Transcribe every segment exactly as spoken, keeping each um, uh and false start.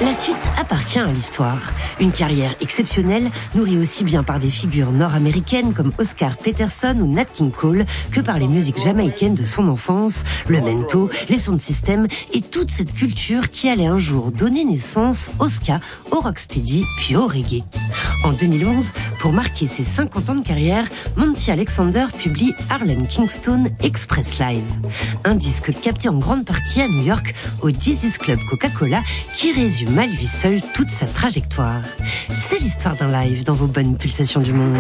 La suite appartient à l'histoire. Une carrière exceptionnelle, nourrie aussi bien par des figures nord-américaines comme Oscar Peterson ou Nat King Cole que par les musiques jamaïcaines de son enfance, le mento, les sound systems et toute cette culture qui allait un jour donner naissance au ska, au rocksteady puis au reggae. En deux mille onze, pour marquer ses cinquante ans de carrière, Monty Alexander publie Harlem Kingston Express Live. Un disque capté en grande partie à New York au Dizzy's Club Coca-Cola qui résume à lui seul toute sa trajectoire. C'est l'histoire d'un live dans vos bonnes pulsations du monde.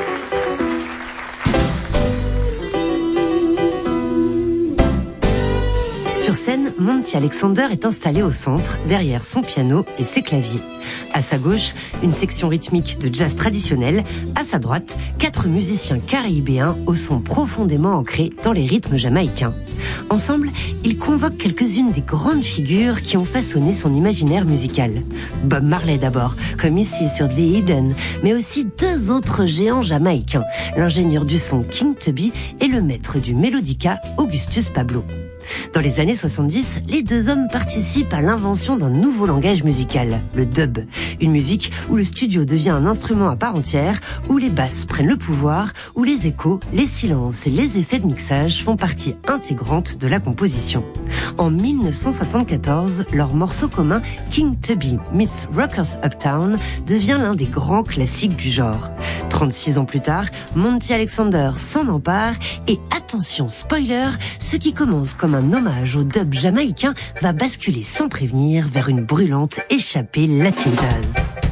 Sur scène, Monty Alexander est installé au centre, derrière son piano et ses claviers. À sa gauche, une section rythmique de jazz traditionnel. À sa droite, quatre musiciens caribéens au son profondément ancré dans les rythmes jamaïcains. Ensemble, ils convoquent quelques-unes des grandes figures qui ont façonné son imaginaire musical. Bob Marley d'abord, comme ici sur The Eden, mais aussi deux autres géants jamaïcains, l'ingénieur du son King Tubby et le maître du mélodica Augustus Pablo. Dans les années soixante-dix, les deux hommes participent à l'invention d'un nouveau langage musical, le dub. Une musique où le studio devient un instrument à part entière, où les basses prennent le pouvoir, où les échos, les silences et les effets de mixage font partie intégrante de la composition. En mille neuf cent soixante-quatorze, leur morceau commun, King Tubby meets Rockers Uptown, devient l'un des grands classiques du genre. trente-six ans plus tard, Monty Alexander s'en empare et attention spoiler, ce qui commence comme un hommage au dub jamaïcain va basculer sans prévenir vers une brûlante échappée latin jazz.